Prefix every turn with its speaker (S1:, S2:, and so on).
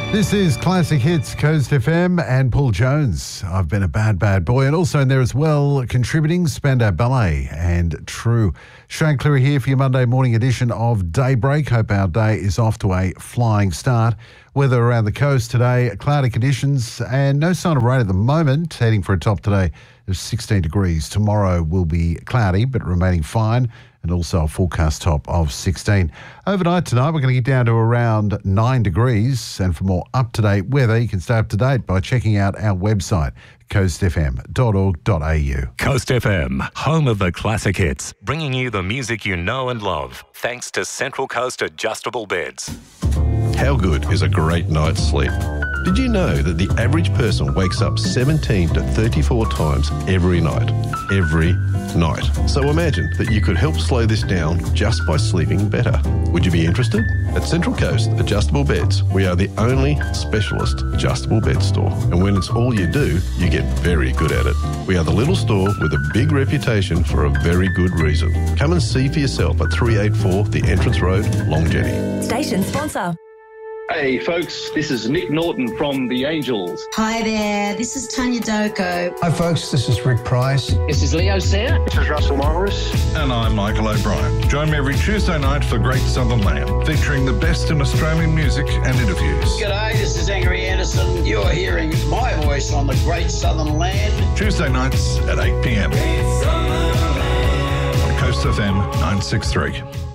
S1: This is Classic Hits, Coast FM, and Paul Jones. I've been a bad, bad boy. And also in there as well, contributing, Spandau Ballet and True. Shane Cleary here for your Monday morning edition of Daybreak. Hope our day is off to a flying start. Weather around the coast today, cloudy conditions and no sign of rain at the moment. Heading for a top today of 16 degrees. Tomorrow will be cloudy but remaining fine, and also a forecast top of 16. Overnight tonight, we're going to get down to around 9 degrees. And for more up-to-date weather, you can stay up-to-date by checking out our website, coastfm.org.au.
S2: Coast FM, home of the classic hits, bringing you the music you know and love, thanks to Central Coast Adjustable Beds.
S3: How good is a great night's sleep? Did you know that the average person wakes up 17 to 34 times every night? Every night. So imagine that you could help slow this down just by sleeping better. Would you be interested? At Central Coast Adjustable Beds, we are the only specialist adjustable bed store. And when it's all you do, you get very good at it. We are the little store with a big reputation for a very good reason. Come and see for yourself at 384 The Entrance Road, Long Jetty.
S4: Station sponsor.
S5: Hey folks, this is Nick Norton from The Angels.
S6: Hi there, this is Tanya Doko.
S7: Hi folks, this is Rick Price.
S8: This is Leo Sayer.
S9: This is Russell Morris.
S10: And I'm Michael O'Brien. Join me every Tuesday night for Great Southern Land, featuring the best in Australian music and interviews.
S11: G'day, this is Angry Anderson. You're hearing my voice on the Great Southern Land.
S10: Tuesday nights at 8 p.m. on Coast FM 963.